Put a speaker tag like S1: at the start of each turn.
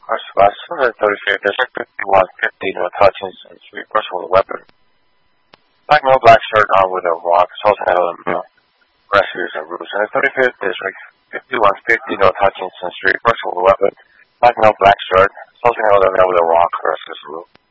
S1: First West 135th District 5150 North Hutchinson Street, personal with a weapon. Black male, black shirt, armed with a rock, assaulting another male. Rescuers and roofs. In the 35th District 5150 North Hutchinson Street, personal with a weapon. Black male, black shirt, assaulting another male with a rock, rescuers and roof.